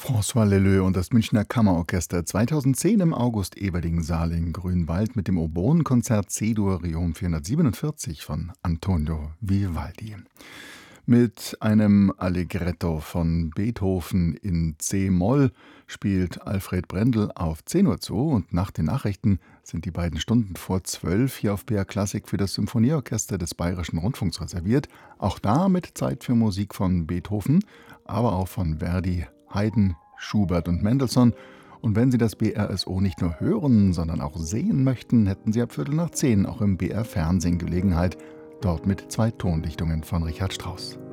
François Leleux und das Münchner Kammerorchester 2010 im August Everdingen-Saal in Grünwald mit dem Oboenkonzert C-Dur Riom 447 von Antonio Vivaldi. Mit einem Allegretto von Beethoven in C-Moll spielt Alfred Brendel auf 10 Uhr zu und nach den Nachrichten sind die beiden Stunden vor 12 hier auf BR Klassik für das Symphonieorchester des Bayerischen Rundfunks reserviert. Auch da mit Zeit für Musik von Beethoven, aber auch von Verdi, Haydn, Schubert und Mendelssohn. Und wenn Sie das BRSO nicht nur hören, sondern auch sehen möchten, hätten Sie ab 9:15 auch im BR Fernsehen Gelegenheit, dort mit 2 Tondichtungen von Richard Strauss.